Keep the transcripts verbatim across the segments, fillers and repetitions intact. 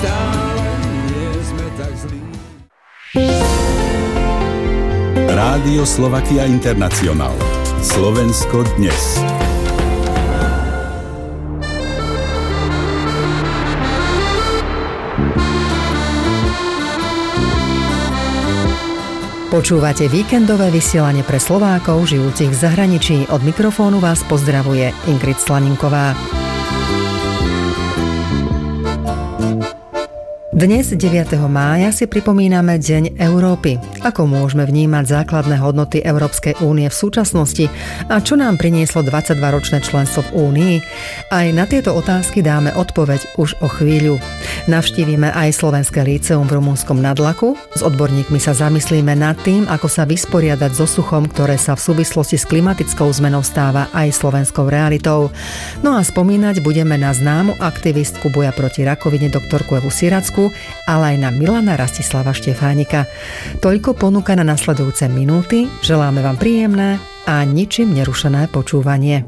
stále nie sme tak zlí. Rádio Slovakia International. Slovensko dnes. Počúvate víkendové vysielanie pre Slovákov žijúcich v zahraničí. Od mikrofónu vás pozdravuje Ingrid Slaninková. Dnes, deviateho mája, si pripomíname Deň Európy. Ako môžeme vnímať základné hodnoty Európskej únie v súčasnosti a čo nám prinieslo dvadsaťdvaročné členstvo v Únii? Aj na tieto otázky dáme odpoveď už o chvíľu. Navštívime aj Slovenské líceum v Rumunskom Nadlaku. S odborníkmi sa zamyslíme nad tým, ako sa vysporiadať so suchom, ktoré sa v súvislosti s klimatickou zmenou stáva aj slovenskou realitou. No a spomínať budeme na známu aktivistku boja proti rakovine doktorku Evu Siracku, ale aj na Milana Rastislava Štefánika. Toľko ponúka na nasledujúce minúty. Želáme vám príjemné a ničím nerušené počúvanie.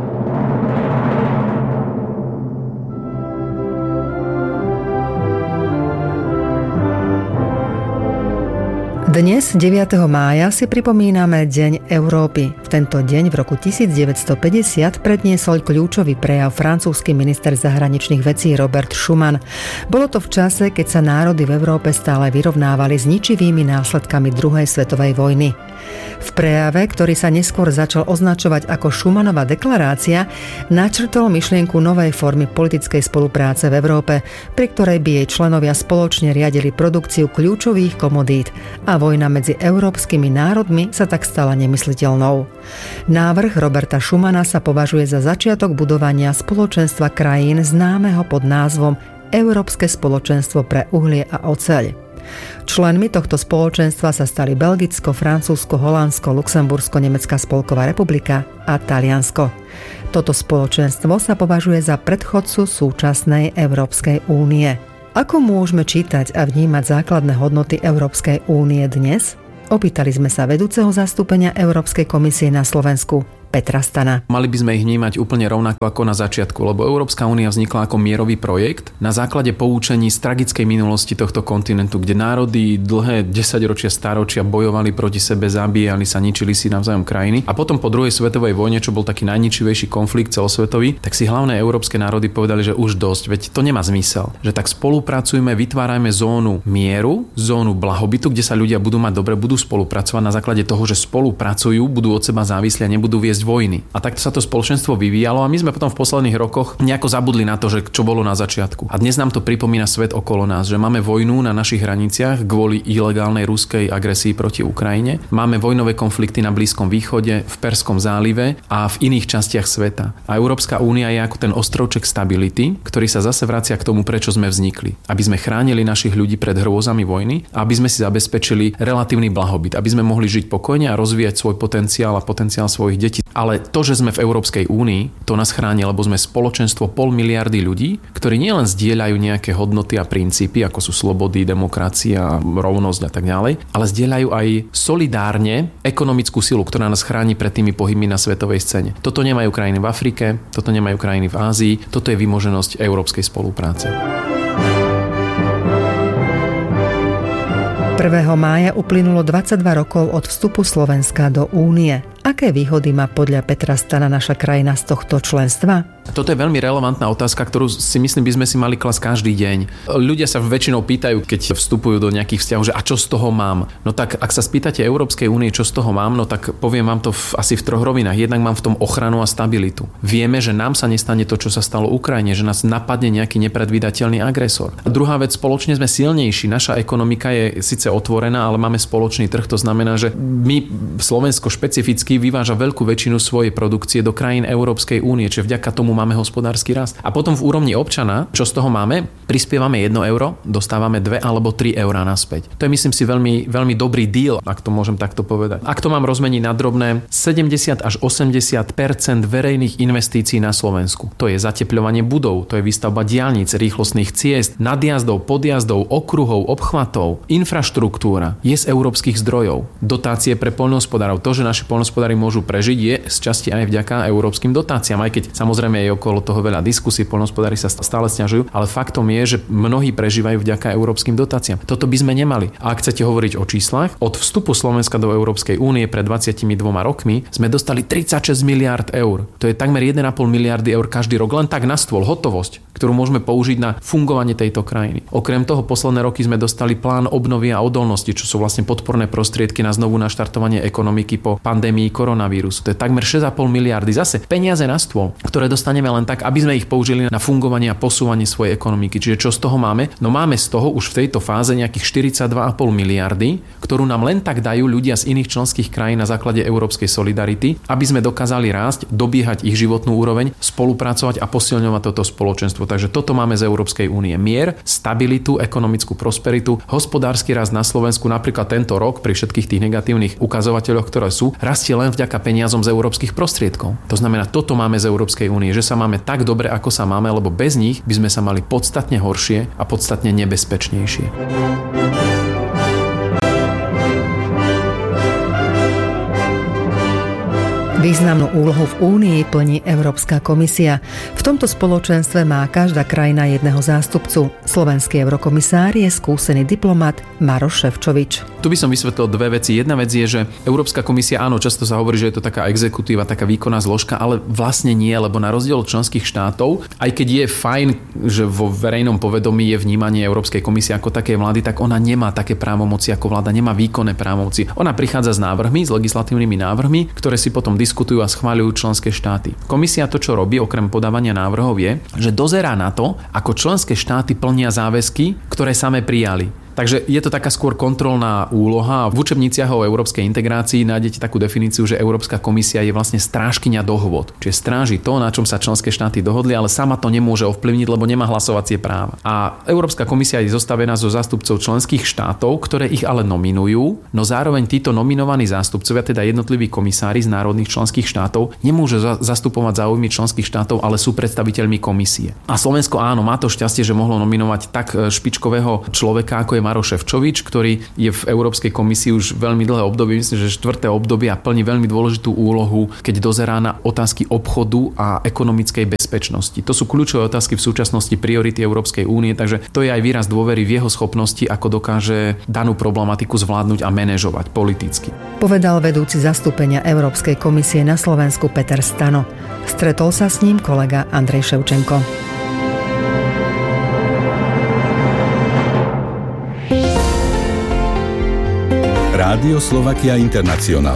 Dnes, deviateho mája, si pripomíname Deň Európy. V tento deň v roku devätnásťstopäťdesiat predniesol kľúčový prejav francúzsky minister zahraničných vecí Robert Schuman. Bolo to v čase, keď sa národy v Európe stále vyrovnávali s ničivými následkami druhej svetovej vojny. V prejave, ktorý sa neskôr začal označovať ako Schumanova deklarácia, načrtol myšlienku novej formy politickej spolupráce v Európe, pri ktorej by jej členovia spoločne riadili produkciu kľúčových komodít a vojna medzi európskymi národmi sa tak stala nemysliteľnou. Návrh Roberta Schumana sa považuje za začiatok budovania spoločenstva krajín známeho pod názvom Európske spoločenstvo pre uhlie a oceľ. Členmi tohto spoločenstva sa stali Belgicko, Francúzsko, Holandsko, Luxembursko, Nemecká spolková republika a Taliansko. Toto spoločenstvo sa považuje za predchodcu súčasnej Európskej únie. Ako môžeme čítať a vnímať základné hodnoty Európskej únie dnes? Opýtali sme sa vedúceho zastúpenia Európskej komisie na Slovensku, Petra Stana. Mali by sme ich vnímať úplne rovnako ako na začiatku, lebo Európska únia vznikla ako mierový projekt na základe poučení z tragickej minulosti tohto kontinentu, kde národy dlhé desaťročia, stáročia bojovali proti sebe, zabíjali sa, ničili si navzájom krajiny. A potom po druhej svetovej vojne, čo bol taký najničivejší konflikt celosvetový, tak si hlavné európske národy povedali, že už dosť, veď to nemá zmysel. Že tak spolupracujme, vytvárajme zónu mieru, zónu blahobytu, kde sa ľudia budú mať dobre, budú spolupracovať na základe toho, že spolupracujú, budú od seba závislí a nebudú viesť vojny. A takto sa to spoločenstvo vyvíjalo a my sme potom v posledných rokoch nejako zabudli na to, že čo bolo na začiatku. A dnes nám to pripomína svet okolo nás, že máme vojnu na našich hraniciach kvôli ilegálnej ruskej agresii proti Ukrajine. Máme vojnové konflikty na Blízkom východe, v Perskom zálive a v iných častiach sveta. A Európska únia je ako ten ostrovček stability, ktorý sa zase vracia k tomu, prečo sme vznikli. Aby sme chránili našich ľudí pred hrôzami vojny, aby sme si zabezpečili relatívny blahobyt, aby sme mohli žiť pokojne a rozvíjať svoj potenciál a potenciál svojich detí. Ale to, že sme v Európskej únii, to nás chráni, lebo sme spoločenstvo pol miliardy ľudí, ktorí nielen zdieľajú nejaké hodnoty a princípy, ako sú slobody, demokracia, rovnosť a tak ďalej, ale zdieľajú aj solidárne ekonomickú silu, ktorá nás chráni pred tými pohybmi na svetovej scéne. Toto nemajú krajiny v Afrike, toto nemajú krajiny v Ázii, toto je vymoženosť európskej spolupráce. prvého mája uplynulo dvadsaťdva rokov od vstupu Slovenska do Únie. Aké výhody má podľa Petra Stana naša krajina z tohto členstva? Toto je veľmi relevantná otázka, ktorú si myslím, by sme si mali klasť každý deň. Ľudia sa väčšinou pýtajú, keď vstupujú do nejakých vzťahov, že a čo z toho mám? No tak, ak sa spýtate Európskej únie, čo z toho mám, no tak poviem vám to v, asi v troch rovinách. Jednak mám v tom ochranu a stabilitu. Vieme, že nám sa nestane to, čo sa stalo Ukrajine, že nás napadne nejaký nepredvídateľný agresor. A druhá vec, spoločne sme silnejší. Naša ekonomika je síce otvorená, ale máme spoločný trh. To znamená, že my, Slovensko špecificky, vyváža veľkú väčšinu svojej produkcie do krajín Európskej únie, čiže vďaka tomu máme hospodársky rast. A potom v úrovni občana, čo z toho máme? Prispievame jedno euro, dostávame dve alebo tri eurá naspäť. To je, myslím si, veľmi, veľmi dobrý deal, ak to môžem takto povedať. Ak to mám rozmeniť na drobné, sedemdesiat až osemdesiat percent verejných investícií na Slovensku. To je zatepľovanie budov, to je výstavba diaľnic, rýchlostných ciest, nadjazdov, podjazdov, okruhov, obchvatov, infraštruktúra je z európskych zdrojov. Dotácie pre poľnohospodárov, to, že naši poľnohospodári poľnohospodári môžu prežiť, je z časti aj vďaka európskym dotáciám. Aj keď samozrejme je okolo toho veľa diskusí, poľnohospodári sa stále sťažujú, ale faktom je, že mnohí prežívajú vďaka európskym dotáciám. Toto by sme nemali. A ak chcete hovoriť o číslach, od vstupu Slovenska do Európskej únie pred dvadsiatimi dvoma rokmi sme dostali tridsaťšesť miliárd eur. To je takmer jeden a pol miliardy eur každý rok len tak na stôl, hotovosť, ktorú môžeme použiť na fungovanie tejto krajiny. Okrem toho posledné roky sme dostali plán obnovy a odolnosti, čo sú vlastne podporné prostriedky na znovu naštartovanie ekonomiky po pandémii koronavírusu. To je takmer šesť a pol miliardy. Zase peniaze na stôl, ktoré dostaneme len tak, aby sme ich použili na fungovanie a posúvanie svojej ekonomiky. Čiže čo z toho máme? No máme z toho už v tejto fáze nejakých štyridsaťdva a pol miliardy, ktorú nám len tak dajú ľudia z iných členských krajín na základe európskej solidarity, aby sme dokázali rásť, dobiehať ich životnú úroveň, spolupracovať a posilňovať toto spoločenstvo. Takže toto máme z Európskej únie. Mier, stabilitu, ekonomickú prosperitu, hospodársky rast na Slovensku napríklad tento rok pri všetkých tých negatívnych ukazovateľoch, ktoré sú, rastie len vďaka peniazom z európskych prostriedkov. To znamená, toto máme z Európskej únie, že sa máme tak dobre, ako sa máme, lebo bez nich by sme sa mali podstatne horšie a podstatne nebezpečnejšie. Významnú úlohu v Únii plní Európska komisia. V tomto spoločenstve má každá krajina jedného zástupcu. Slovenský eurokomisár je skúsený diplomat Maroš Šefčovič. Tu by som vysvetlil dve veci. Jedna vec je, že Európska komisia, áno, často sa hovorí, že je to taká exekutíva, taká výkonná zložka, ale vlastne nie, lebo na rozdiel od členských štátov, aj keď je fajn, že vo verejnom povedomí je vnímanie Európskej komisie ako také vlády, tak ona nemá také právomoci ako vláda, nemá výkonné právomoci. Ona prichádza s návrhmi, s legislatívnymi návrhmi, ktoré si potom diskutujú a schváľujú členské štáty. Komisia to, čo robí, okrem podávania návrhov, je, že dozerá na to, ako členské štáty plnia záväzky, ktoré same prijali. Takže je to taká skôr kontrolná úloha. V učebniciach o európskej integrácii nájdete takú definíciu, že Európska komisia je vlastne strážkyňa dohôd. Čiže stráži to, na čom sa členské štáty dohodli, ale sama to nemôže ovplyvniť, lebo nemá hlasovacie práva. A Európska komisia je zostavená zo zástupcov členských štátov, ktoré ich ale nominujú, no zároveň títo nominovaní zástupcovia, teda jednotliví komisári z národných členských štátov, nemôžu za- zastupovať záujmy členských štátov, ale sú predstaviteľmi komisie. A Slovensko áno, má to šťastie, že mohlo nominovať tak špičkového človeka, ako je Maroš Šefčovič, ktorý je v Európskej komisii už veľmi dlhé obdobie, myslím, že štvrté obdobie a plní veľmi dôležitú úlohu, keď dozerá na otázky obchodu a ekonomickej bezpečnosti. To sú kľúčové otázky v súčasnosti priority Európskej únie, takže to je aj výraz dôvery v jeho schopnosti, ako dokáže danú problematiku zvládnuť a manažovať politicky. Povedal vedúci zastúpenia Európskej komisie na Slovensku Peter Stano. Stretol sa s ním kolega Andrej Ševčenko. Rádio Slovakia International.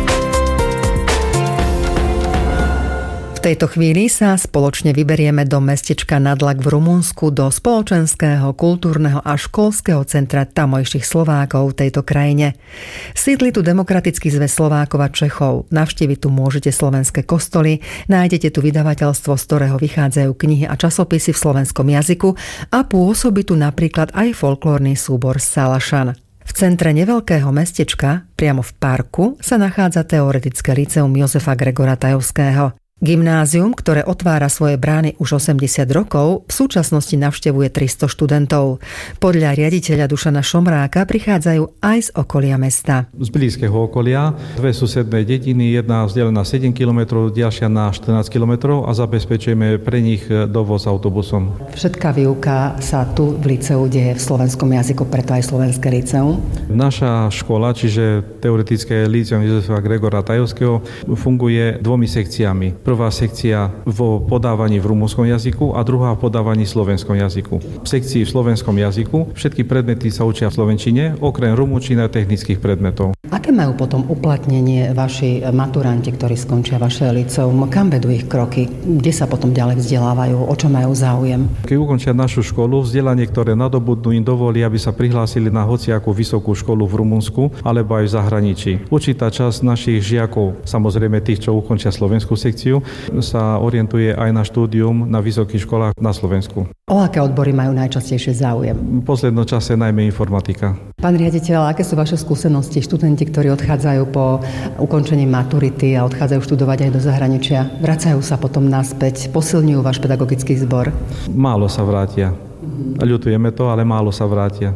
V tejto chvíli sa spoločne vyberieme do mestečka Nadlak v Rumunsku, do spoločenského, kultúrneho a školského centra tamojších Slovákov v tejto krajine. Sídli tu Demokratický zväz Slovákov a Čechov. Navštíviť tu môžete slovenské kostoly, nájdete tu vydavateľstvo, z ktorého vychádzajú knihy a časopisy v slovenskom jazyku a pôsobí tu napríklad aj folklórny súbor Salašan. V centre neveľkého mestečka, priamo v parku, sa nachádza teoretické lyceum Jozefa Gregora Tajovského. Gymnázium, ktoré otvára svoje brány už osemdesiat rokov, v súčasnosti navštevuje tristo študentov. Podľa riaditeľa Dušana Šomráka prichádzajú aj z okolia mesta. Z blízkeho okolia, dve susedné dediny, jedna vzdelená sedem kilometrov, ďalšia na štrnásť kilometrov a zabezpečujeme pre nich dovoz autobusom. Všetká výuka sa tu v liceu deje v slovenskom jazyku, preto aj slovenské liceum. Naša škola, čiže teoretické lyceum Jozefa Gregora Tajovského, funguje dvomi sekciami. Prvá sekcia vo podávaní v rumunskom jazyku a druhá v podávaní v slovenskom jazyku. V sekcii v slovenskom jazyku všetky predmety sa učia v slovenčine, okrem rumunčiny a technických predmetov. Aké majú potom uplatnenie vaši maturanti, ktorí skončia vaše liceum? Kam vedú ich kroky? Kde sa potom ďalej vzdelávajú? O čo majú záujem? Keď ukončia našu školu, vzdelanie, ktoré nadobudnú, im dovolí, aby sa prihlásili na hociakú vysokú školu v Rumunsku alebo aj v zahraničí. Určitá časť našich žiakov, samozrejme tých, čo ukončia slovenskú sekciu, sa orientuje aj na štúdium na vysokých školách na Slovensku. O aké odbory majú najčastejšie záujem? V poslednom čase najmä informatika. Pán riaditeľ, aké sú vaše skúsenosti? Študenti, ktorí odchádzajú po ukončení maturity a odchádzajú študovať aj do zahraničia, vracajú sa potom naspäť, posilňujú váš pedagogický zbor? Málo sa vrátia. Ľutujeme to, ale málo sa vrátia.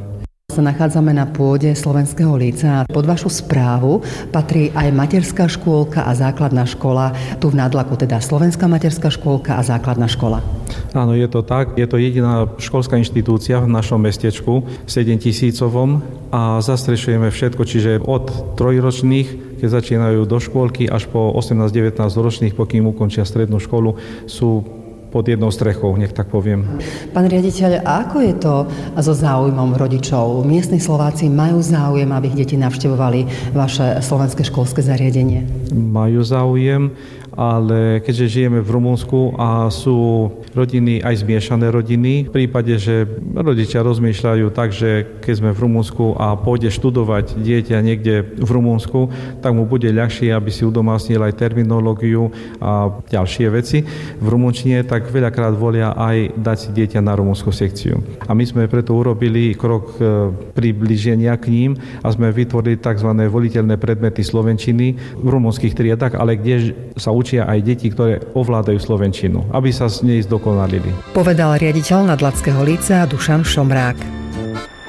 Sa nachádzame na pôde Slovenského lícea. Pod vašu správu patrí aj materská škôlka a základná škola. Tu v Nádlaku teda Slovenská materská škôlka a základná škola. Áno, je to tak. Je to jediná školská inštitúcia v našom mestečku, sedemtisícovom, a zastrešujeme všetko, čiže od trojročných, keď začínajú do škôlky, až po osemnásť devätnásť ročných, pokým ukončia strednú školu, sú pod jednou strechou, nech tak poviem. Pán riaditeľ, a ako je to so záujmom rodičov? Miestni Slováci majú záujem, aby ich deti navštevovali vaše slovenské školské zariadenie? Majú záujem, ale keďže žijeme v Rumunsku a sú rodiny, aj zmiešané rodiny, v prípade, že rodičia rozmýšľajú tak, že keď sme v Rumunsku a pôjde študovať dieťa niekde v Rumunsku, tak mu bude ľahšie, aby si udomácnil aj terminológiu a ďalšie veci v rumunčine, tak veľakrát volia aj dať si dieťa na rumunskú sekciu. A my sme preto urobili krok priblíženia k ním a sme vytvorili tzv. Voliteľné predmety slovenčiny v rumunských triedách, ale kde sa učia aj deti, ktoré ovládajú slovenčinu, aby sa z nej zdokonalili. Povedal riaditeľ Nádlackého lícea Dušan Šomrák.